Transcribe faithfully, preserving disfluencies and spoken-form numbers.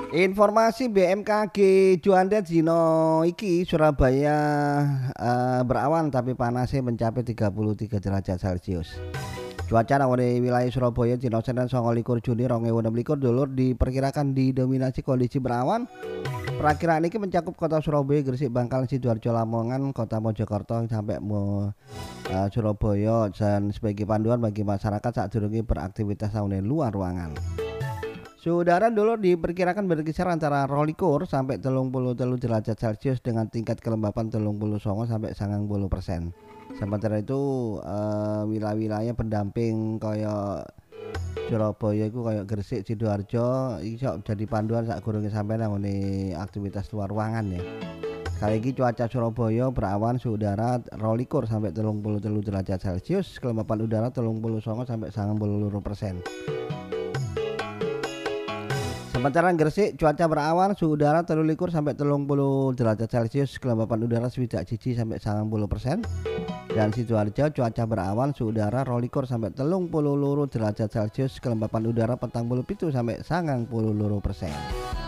Informasi B M K G Juanda dino iki Surabaya eh, berawan tapi panasnya mencapai tiga puluh tiga derajat Celcius. Cuaca nang wilayah Surabaya dino Senin sanga likur Juni dua ribu enam belas dulur diperkirakan didominasi kondisi berawan. Perakiraan ini mencakup kota Surabaya, Gresik, Bangkalan, Sidoarjo, Lamongan, kota Mojokerto sampai mo, uh, Surabaya dan sebagai panduan bagi masyarakat saat durunge beraktivitas di luar ruangan. Suhu udara dulu diperkirakan berkisar antara rolikur sampai telung puluh telu derajat Celcius dengan tingkat kelembapan telung puluh songo sampai sangang puluh persen. Sementara itu uh, wilayah-wilayah pendamping kaya Surabaya itu kayak Gresik, Sidoarjo iso jadi panduan saat gurunge sampai nang aktivitas luar ruangan ya. Kali ini cuaca Surabaya berawan suhu udara rolikur sampai telung puluh telu derajat Celcius, kelembapan udara telung puluh songo sampai sangang puluh persen. Sementara Gresik cuaca berawan suhu udara telu likur sampai telung puluh derajat Celcius, kelembapan udara swidak siji sampai sangang puluh persen. Dan Sidoarjo cuaca berawan suhu udara rolikur sampai telung puluh loro derajat Celcius, kelembapan udara petang puluh pitu sampai sangang puluh loro persen.